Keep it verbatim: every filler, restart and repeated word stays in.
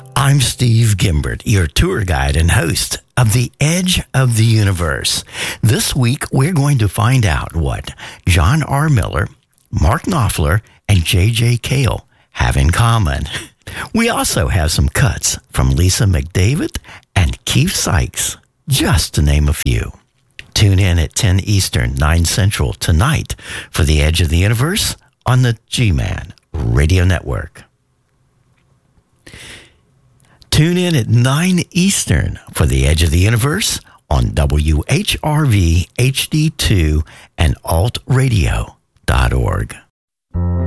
I'm Steve Gimbert, your tour guide and host of The Edge of the Universe. This week, we're going to find out what John R. Miller, Mark Knopfler, and J J. Cale have in common. We also have some cuts from Lisa McDavid and Keith Sykes, just to name a few. Tune in at ten Eastern, nine Central tonight for The Edge of the Universe on the G-Man Radio Network. Tune in at nine Eastern for The Edge of the Universe on W H R V H D two and alt radio dot org.